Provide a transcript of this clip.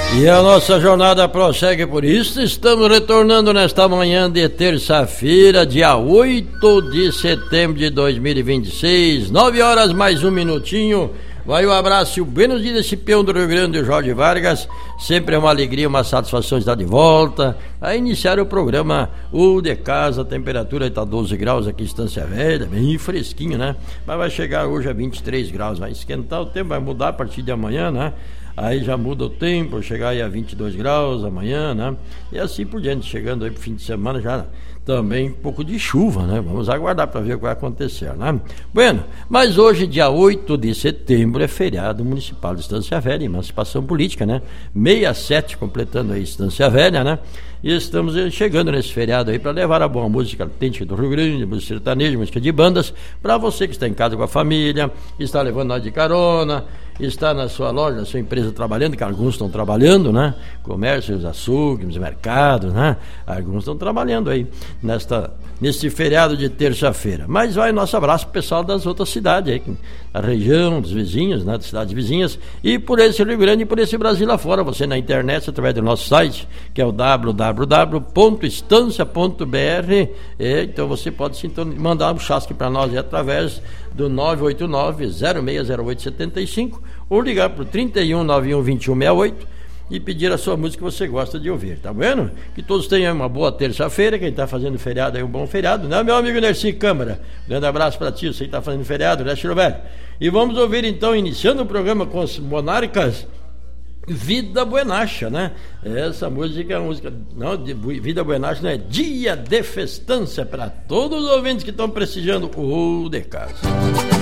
E a nossa jornada prossegue, por isso estamos retornando nesta manhã de terça-feira, dia 8 de setembro de 2026, 9 horas mais um minutinho. Vai o abraço e o buenos dias desse peão do Rio Grande, Jorge Vargas. Sempre é uma alegria, uma satisfação estar de volta a iniciar o programa O de Casa. A temperatura está 12 graus aqui em Estância Velha, bem fresquinho, né? Mas vai chegar hoje a 23 graus, vai esquentar o tempo, vai mudar a partir de amanhã, né? Aí já muda o tempo, chegar aí a 22 graus amanhã, né? E assim por diante, chegando aí pro fim de semana já também um pouco de chuva, né? Vamos aguardar para ver o que vai acontecer, né? Bueno, mas hoje, dia 8 de setembro, é feriado municipal de Estância Velha, emancipação política, né? 67, completando aí Estância Velha, né? E estamos chegando nesse feriado aí para levar a boa música autêntica do Rio Grande, música sertaneja, música de bandas, para você que está em casa com a família, está levando nós de carona, está na sua loja, na sua empresa trabalhando, que alguns estão trabalhando, né? Comércios, açougues, mercados, né? Alguns estão trabalhando aí neste feriado de terça-feira. Mas vai nosso abraço pro pessoal das outras cidades aí, da região, dos vizinhos, né? Das cidades vizinhas, e por esse Rio Grande e por esse Brasil lá fora. Você na internet, através do nosso site, que é o www.estancia.br. Então você pode mandar um chasque para nós através do 989-060875 ou ligar para o 3191-2168 e pedir a sua música que você gosta de ouvir, tá vendo? Que todos tenham uma boa terça-feira, quem está fazendo feriado aí, um bom feriado, né, meu amigo Nerci Câmara? Grande abraço para ti, você que está fazendo feriado, né, Chirovelho? E vamos ouvir então, iniciando o programa com os Monarcas, Vida Buenacha, né? Essa música é uma música, não, de Vida Buenacha, não é dia de festança para todos os ouvintes que estão prestigiando o de casa.